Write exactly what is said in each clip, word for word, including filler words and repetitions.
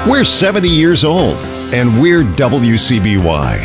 We're seventy years old, and we're W C B Y.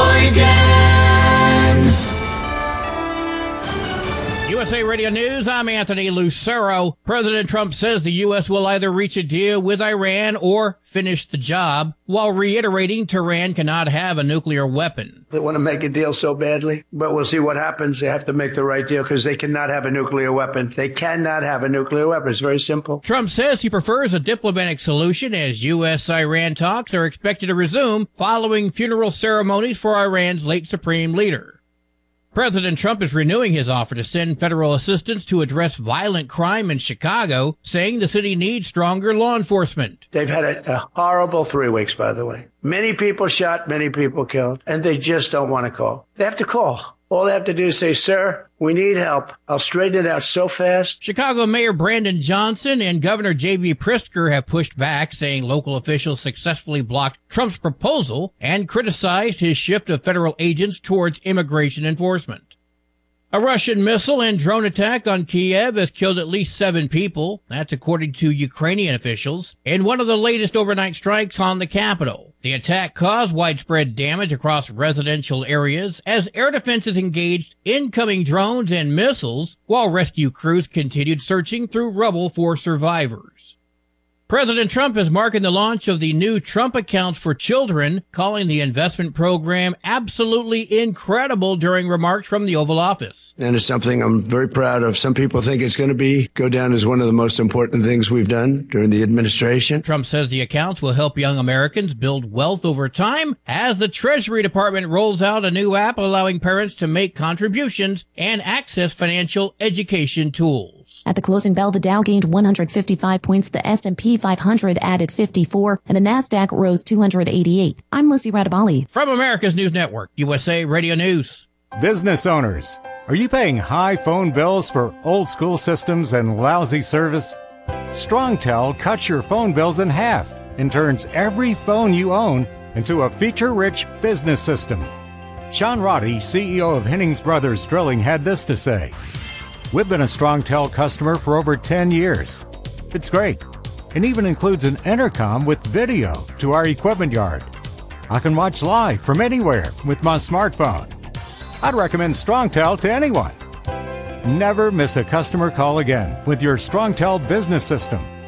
U S A Radio News, I'm Anthony Lucero. President Trump says the U S will either reach a deal with Iran or finish the job, while reiterating Tehran cannot have a nuclear weapon. They want to make a deal so badly, but we'll see what happens. They have to make the right deal because they cannot have a nuclear weapon. They cannot have a nuclear weapon. It's very simple. Trump says he prefers a diplomatic solution as U S Iran talks are expected to resume following funeral ceremonies for Iran's late supreme leader. President Trump is renewing his offer to send federal assistance to address violent crime in Chicago, saying the city needs stronger law enforcement. They've had a, a horrible three weeks, by the way. Many people shot, many people killed, and they just don't want to call. They have to call. All they have to do is say, sir, we need help. I'll straighten it out so fast. Chicago Mayor Brandon Johnson and Governor J B Pritzker have pushed back, saying local officials successfully blocked Trump's proposal and criticized his shift of federal agents towards immigration enforcement. A Russian missile and drone attack on Kiev has killed at least seven people. That's according to Ukrainian officials, in one of the latest overnight strikes on the capital. The attack caused widespread damage across residential areas as air defenses engaged incoming drones and missiles, while rescue crews continued searching through rubble for survivors. President Trump is marking the launch of the new Trump Accounts for Children, calling the investment program absolutely incredible during remarks from the Oval Office. And it's something I'm very proud of. Some people think it's going to be go down as one of the most important things we've done during the administration. Trump says the accounts will help young Americans build wealth over time as the Treasury Department rolls out a new app allowing parents to make contributions and access financial education tools. At the closing bell, the Dow gained one hundred fifty-five points, the S and P five hundred added fifty-four, and the NASDAQ rose two hundred eighty-eight. I'm Lucy Radabali. From America's News Network, U S A Radio News. Business owners, are you paying high phone bills for old school systems and lousy service? StrongTel cuts your phone bills in half and turns every phone you own into a feature-rich business system. Sean Roddy, C E O of Hennings Brothers Drilling, had this to say. We've been a StrongTel customer for over ten years. It's great. It even includes an intercom with video to our equipment yard. I can watch live from anywhere with my smartphone. I'd recommend StrongTel to anyone. Never miss a customer call again with your StrongTel business system.